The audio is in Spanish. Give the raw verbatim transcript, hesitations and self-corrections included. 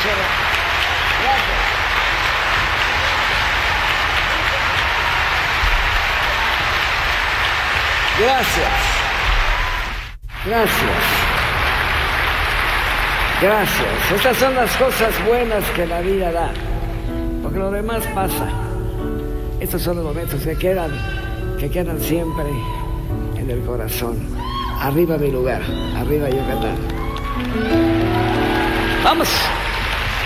Muchas gracias. Gracias. Gracias. Gracias. Estas son las cosas buenas que la vida da. Porque lo demás pasa. Estos son los momentos que quedan, que quedan siempre en el corazón. Arriba mi lugar. Arriba Yucatán. ¡Vamos!